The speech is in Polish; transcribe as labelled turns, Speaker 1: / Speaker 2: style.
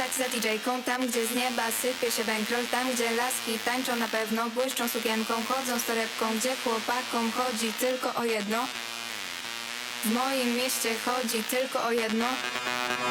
Speaker 1: stać za DJ-ką. Tam gdzie z nieba sypie się bankroll, tam gdzie laski tańczą na pewno, błyszczą sukienką, chodzą z torebką, gdzie chłopakom chodzi tylko o jedno. W moim mieście chodzi tylko o jedno.